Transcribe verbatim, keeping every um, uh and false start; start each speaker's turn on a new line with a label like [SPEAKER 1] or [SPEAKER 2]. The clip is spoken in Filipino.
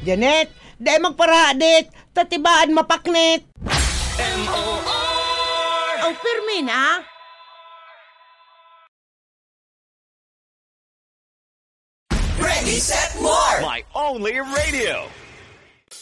[SPEAKER 1] Janet, di magparadit, tatibaan mapaknet.
[SPEAKER 2] M O R!
[SPEAKER 1] Ang pirmi na.
[SPEAKER 2] Ready, set, more! My only radio.